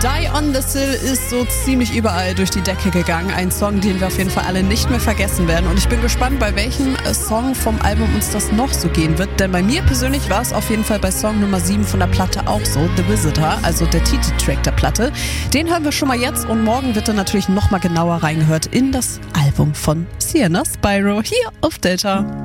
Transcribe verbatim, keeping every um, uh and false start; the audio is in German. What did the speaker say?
Die on the Sill ist so ziemlich überall durch die Decke gegangen. Ein Song, den wir auf jeden Fall alle nicht mehr vergessen werden. Und ich bin gespannt, bei welchem Song vom Album uns das noch so gehen wird. Denn bei mir persönlich war es auf jeden Fall bei Song Nummer sieben von der Platte auch so. The Visitor, also der Titeltrack der Platte. Den hören wir schon mal jetzt und morgen wird dann natürlich nochmal genauer reingehört in das Album von Sienna Spyro hier auf Delta.